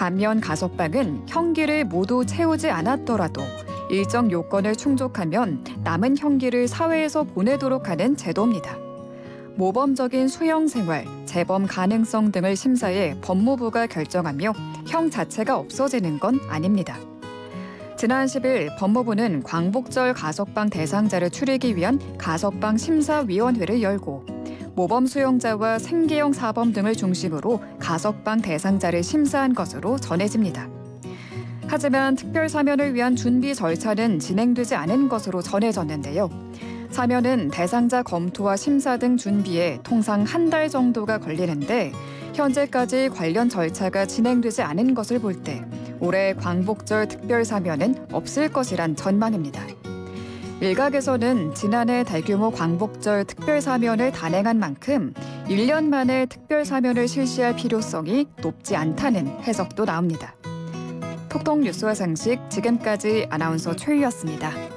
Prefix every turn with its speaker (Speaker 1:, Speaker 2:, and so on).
Speaker 1: 반면 가석방은 형기를 모두 채우지 않았더라도 일정 요건을 충족하면 남은 형기를 사회에서 보내도록 하는 제도입니다. 모범적인 수형 생활, 재범 가능성 등을 심사해 법무부가 결정하며 형 자체가 없어지는 건 아닙니다. 지난 10일 법무부는 광복절 가석방 대상자를 추리기 위한 가석방 심사위원회를 열고 모범 수용자와 생계형 사범 등을 중심으로 가석방 대상자를 심사한 것으로 전해집니다. 하지만 특별 사면을 위한 준비 절차는 진행되지 않은 것으로 전해졌는데요. 사면은 대상자 검토와 심사 등 준비에 통상 한 달 정도가 걸리는데 현재까지 관련 절차가 진행되지 않은 것을 볼 때 올해 광복절 특별 사면은 없을 것이란 전망입니다. 일각에서는 지난해 대규모 광복절 특별 사면을 단행한 만큼 1년 만에 특별 사면을 실시할 필요성이 높지 않다는 해석도 나옵니다. 톡톡 뉴스와 상식 지금까지 아나운서 최유였습니다.